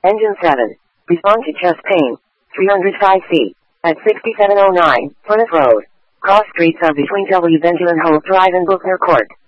Engine 7. Respond to chest pain. 305C. At 6709, Plymouth Road. Cross streets are between W. Benjamin Hope Drive and Buchner Court.